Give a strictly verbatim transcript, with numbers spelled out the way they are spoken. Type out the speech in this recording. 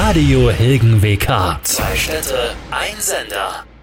Radio Hilgen W K. Zwei Städte, ein Sender.